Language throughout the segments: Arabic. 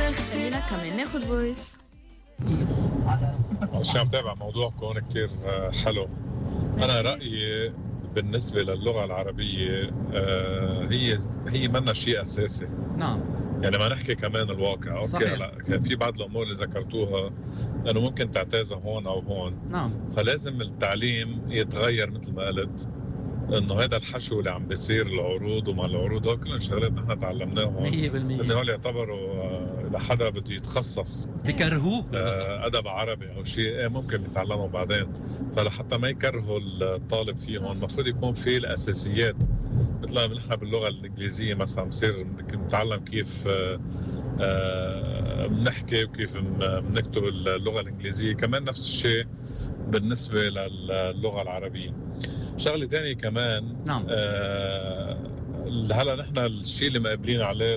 خلينا كمان ناخد فويس. عشان متابع موضوعكم كتير حلو. أنا رأيي بالنسبة للغة العربية هي منا شيء أساسي. نعم. يعني ما نحكي كمان الواقع. أوكي صحيح. لا في بعض الأمور اللي ذكرتوها أنه ممكن تعتازها هون أو هون. نعم. فلازم التعليم يتغير مثل ما قلت، انه هذا الحشو اللي عم بيصير العروض وما العروض هو كلهم شغلات نحن تعلمناهم 100%. انه هول يعتبروا لحدا بده يتخصص بكرهوه ادب عربي او شيء ممكن يتعلموا بعدين. فلحتى ما يكرهوا الطالب فيهم المفروض يكون في الاساسيات، مثل ما نحن باللغه الانجليزيه مثلا بصير نتعلم كيف بنحكي وكيف بنكتب اللغه الانجليزيه، كمان نفس الشيء بالنسبه للغه العربيه. شغله ثانيه كمان نعم. هلا نحن الشيء اللي مقبلين عليه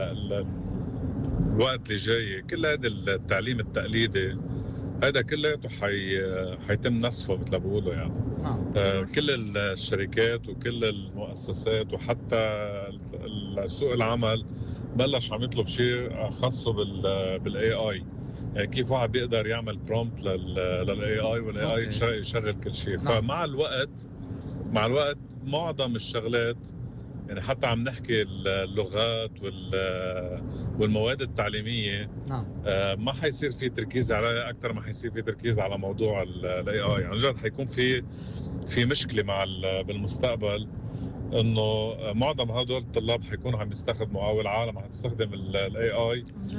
الوقت اللي جاي، كل هذا التعليم التقليدي هذا كلياته حيتم نسفه مثل ما بيقولوا يعني. كل الشركات وكل المؤسسات وحتى سوق العمل بلش عم يطلب شيء خاصه بالاي اي، يعني كيف واحد بيقدر يعمل برومبت للاي اي والاي اي يشغل كل شيء. فمع الوقت معظم الشغلات يعني حتى عم نحكي اللغات والمواد التعليميه ما حيصير في تركيز عليها اكثر ما حيصير في تركيز على موضوع الاي اي. عن جد حيكون في مشكله بالمستقبل انه معظم هدول الطلاب حيكونوا عم يستخدموا او العالم عم تستخدم الاي اي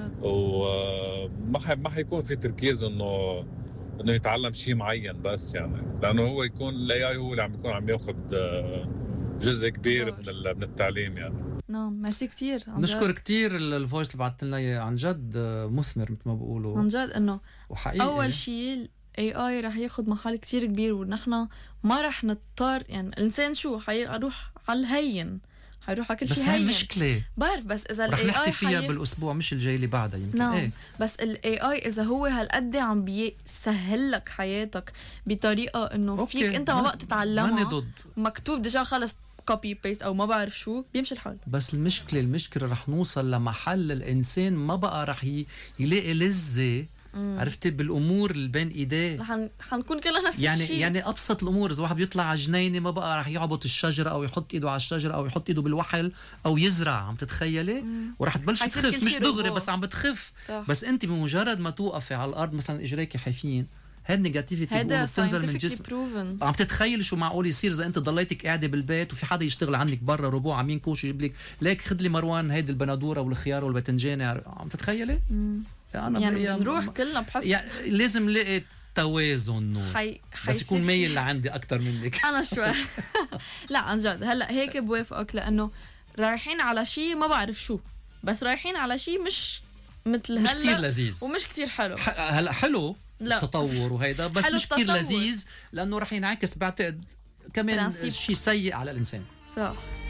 وما حيكون في تركيز انه يتعلم شيء معين بس، يعني لانه هو يكون الاي اي هو اللي عم يكون عم ياخذ جزء كبير من التعليم يعني. نعم ميرسي كتير. نشكر كتير الفويس اللي بعثت لنا اياه، عن جد مثمر مثل ما بيقولوا. عن جد انه وحقيقي اول شيء اي رح ياخد محل كتير كبير، ونحن ما رح نضطر، يعني الانسان شو حيروح على الهين، حيروح على كل شيء هين. بس هاي مشكلة بعرف، بس اذا رح الاي نحكي اي فيها بالاسبوع مش الجاي اللي بعدها يمكن. نعم. بس الاي اي اذا هو هالقد عم بيسهل لك حياتك بطريقه انه فيك انت ما بقى تتعلمها، ماني ضد، مكتوب ديجا خلص كوبي بيست او ما بعرف شو، بيمشي الحال. بس المشكلة رح نوصل لمحل الانسان ما بقى رح يلاقي لذة، عرفتي، بالامور اللي بين ايديه. حنكون كلنا نفس يعني الشيء. يعني ابسط الامور، اذا واحد بيطلع على جنينه ما بقى رح يعبط الشجره او يحط ايده على الشجره او يحط ايده بالوحل او يزرع، عم تتخيلي؟ ورح تبلش تخف، مش دغري بس عم بتخف. صح. بس انت بمجرد ما توقفي على الارض مثلا اجريكي حيفين، هاد نيجاتيفيتي بتنزل من جسم. عم تتخيل شو معقول يصير اذا انت ضليتك قاعده بالبيت وفي حدا يشتغل عندك برا ربوع عم ينكوش يجيب لك ليك خذ لي مروان هيدي البندوره والخيار والباذنجان، عم تتخيلي؟ أنا يعني نروح كلنا بحس يعني لازم لاقي توازن نور. بس يكون ميل لعندي اكتر منك. انا شوي لا عن جد هلا هيك بوافقك، لانه رايحين على شيء ما بعرف شو، بس رايحين على شيء مش مثل مش هلا كتير لذيذ ومش كتير حلو. هلا حلو التطور وهيدا، بس مش كتير لذيذ لانه رح ينعكس بعتقد كمان شيء سيء على الانسان. صح.